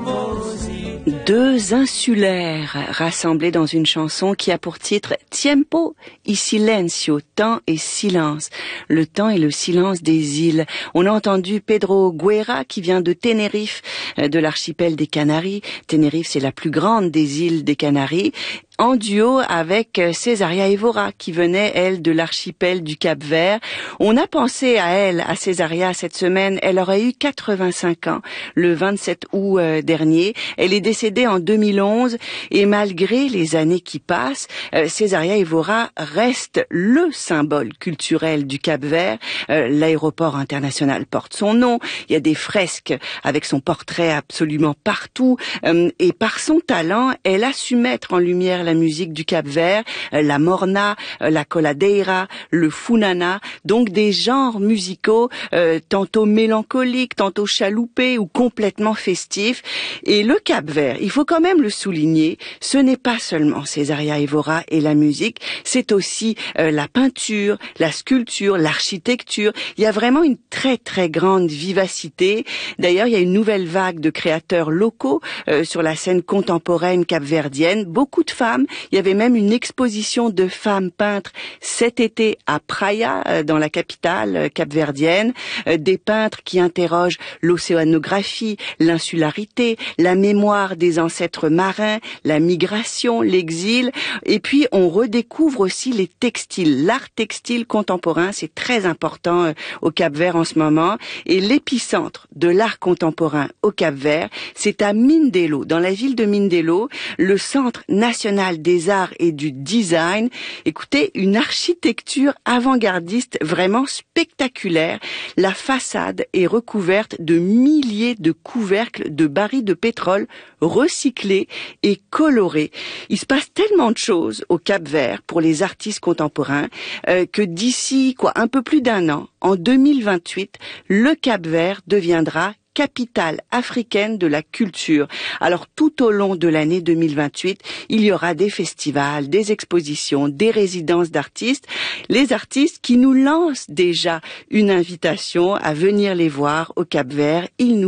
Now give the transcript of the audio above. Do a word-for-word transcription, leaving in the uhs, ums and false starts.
Deux insulaires rassemblés dans une chanson qui a pour titre Tiempo y Silencio, temps et silence. Le temps et le silence des îles. On a entendu Pedro Guerra qui vient de Tenerife, de l'archipel des Canaries. Tenerife, c'est la plus grande des îles des Canaries, en duo avec Césaria Évora qui venait, elle, de l'archipel du Cap-Vert. On a pensé à elle, à Césaria, cette semaine. Elle aurait eu quatre-vingt-cinq ans le vingt-sept août euh, dernier. Elle est décédée en deux mille onze et malgré les années qui passent, euh, Césaria Évora reste le symbole culturel du Cap-Vert. Euh, l'aéroport international porte son nom. Il y a des fresques avec son portrait absolument partout. Euh, et par son talent, elle a su mettre en lumière la musique du Cap-Vert, la morna, la coladeira, le funana, donc des genres musicaux euh, tantôt mélancoliques, tantôt chaloupés ou complètement festifs. Et le Cap-Vert, il faut quand même le souligner, ce n'est pas seulement Césaria Évora et la musique, c'est aussi euh, la peinture, la sculpture, l'architecture. Il y a vraiment une très très grande vivacité. D'ailleurs, il y a une nouvelle vague de créateurs locaux euh, sur la scène contemporaine capverdienne. Beaucoup de femmes. Il y avait même une exposition de femmes peintres cet été à Praia, dans la capitale capverdienne. Des peintres qui interrogent l'océanographie, l'insularité, la mémoire des ancêtres marins, la migration, l'exil. Et puis, on redécouvre aussi les textiles. L'art textile contemporain, c'est très important au Cap-Vert en ce moment. Et l'épicentre de l'art contemporain au Cap-Vert, c'est à Mindelo, dans la ville de Mindelo, le Centre national des arts et du design. Écoutez, une architecture avant-gardiste vraiment spectaculaire. La façade est recouverte de milliers de couvercles de barils de pétrole recyclés et colorés. Il se passe tellement de choses au Cap-Vert pour les artistes contemporains euh, que d'ici quoi un peu plus d'un an, en deux mille vingt-huit, le Cap-Vert deviendra capitale africaine de la culture. Alors tout au long de l'année deux mille vingt-huit, il y aura des festivals, des expositions, des résidences d'artistes. Les artistes qui nous lancent déjà une invitation à venir les voir au Cap-Vert, ils nous